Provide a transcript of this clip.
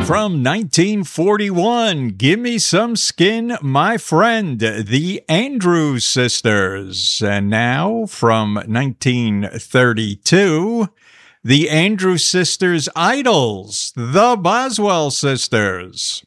From 1941, Give Me Some Skin, My Friend, the Andrews Sisters. And now, from 1932, the Andrews Sisters' Idols, the Boswell Sisters.